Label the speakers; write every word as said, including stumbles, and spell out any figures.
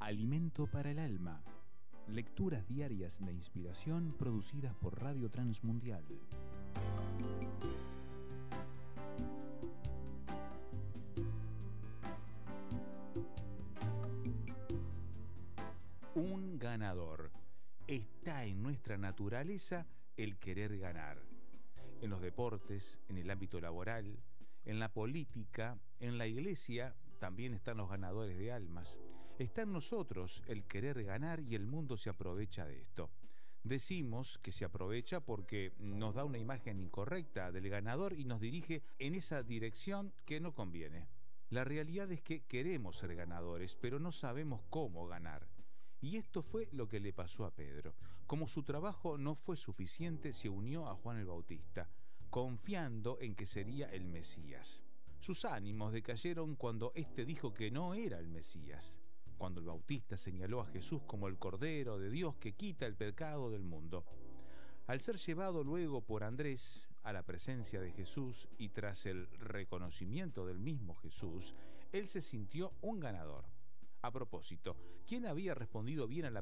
Speaker 1: Alimento para el alma. Lecturas diarias de inspiración producidas por Radio Transmundial. Un ganador. Está en nuestra naturaleza el querer ganar. En los deportes, en el ámbito laboral, en la política, en la iglesia, también están los ganadores de almas. Está en nosotros el querer ganar y el mundo se aprovecha de esto. Decimos que se aprovecha porque nos da una imagen incorrecta del ganador y nos dirige en esa dirección que no conviene. La realidad es que queremos ser ganadores, pero no sabemos cómo ganar. Y esto fue lo que le pasó a Pedro. Como su trabajo no fue suficiente, se unió a Juan el Bautista, confiando en que sería el Mesías. Sus ánimos decayeron cuando éste dijo que no era el Mesías, cuando el Bautista señaló a Jesús como el Cordero de Dios que quita el pecado del mundo. Al ser llevado luego por Andrés a la presencia de Jesús y tras el reconocimiento del mismo Jesús, él se sintió un ganador. A propósito, ¿quién había respondido bien a la